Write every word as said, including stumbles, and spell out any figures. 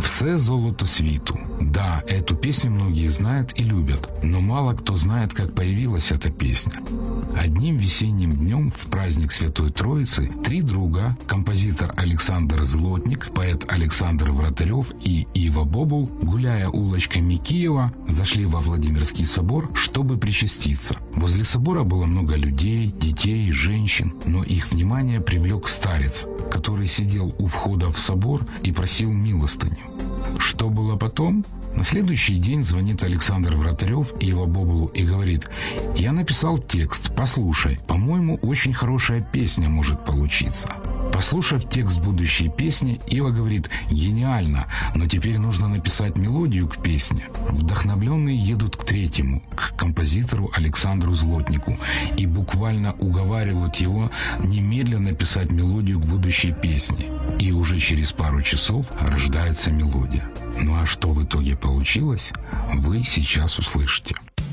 «Все золото світу». Да, эту песню многие знают и любят, но мало кто знает, как появилась эта песня. Одним весенним днем в праздник Святой Троицы три друга, композитор Александр Злотник, поэт Александр Вратарев и Ива Бобул, гуляя улочками Киева, зашли во Владимирский собор, чтобы причаститься. Возле собора было много людей, детей, женщин, но их внимание привлек старец, который сидел у входа в собор и просил милостыню. Что было потом? На следующий день звонит Александр Вратарев Ива Бобулу и говорит: «Я написал текст, послушай, по-моему, очень хорошая песня может получиться». Послушав текст будущей песни, Ива говорит: «Гениально, но теперь нужно написать мелодию к песне». Вдохновленные едут к третьему, к композитору Александру Злотнику, и буквально уговаривают его немедленно написать мелодию к будущей песне. И уже через пару часов рождается мелодия. Ну а что в итоге получилось, вы сейчас услышите.